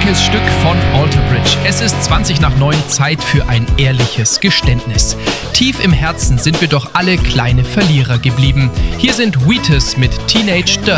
Starkes Stück von Alter Bridge. Es ist 20 nach 9, Zeit für ein ehrliches Geständnis. Tief im Herzen sind wir doch alle kleine Verlierer geblieben. Hier sind Wheatus mit Teenage Dirty.